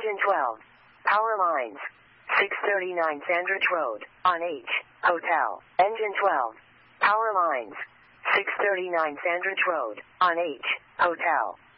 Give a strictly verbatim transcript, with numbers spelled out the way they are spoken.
Engine twelve. Power lines. six thirty-nine Sandridge Road, on H, Hotel. Engine twelve. Power lines. six thirty-nine Sandridge Road, on H, Hotel.